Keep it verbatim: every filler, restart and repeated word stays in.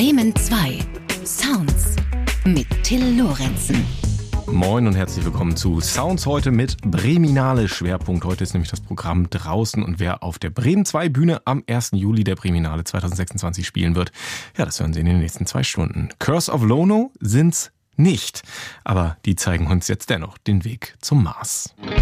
Bremen zwei. Sounds mit Till Lorenzen. Moin und herzlich willkommen zu Sounds heute mit Breminale. Schwerpunkt heute ist nämlich das Programm draußen und wer auf der Bremen zwei Bühne am ersten Juli der Breminale zweitausendsechsundzwanzig spielen wird, ja, das hören Sie in den nächsten zwei Stunden. Curse of Lono sind's nicht, aber die zeigen uns jetzt dennoch den Weg zum Mars.